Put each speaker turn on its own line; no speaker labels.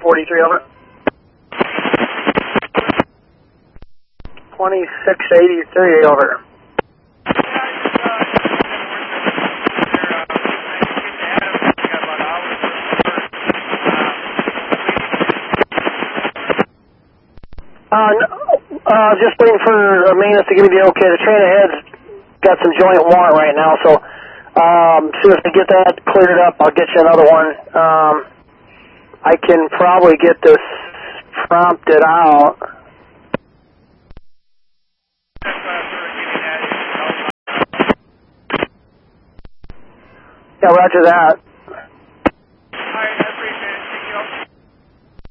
43, over. 2683, over. Just waiting for maintenance to give me the okay. The train ahead's got some joint warrant right now, so as soon as I get that cleared up, I'll get you another one. I can probably get this prompted out. Yeah, roger that.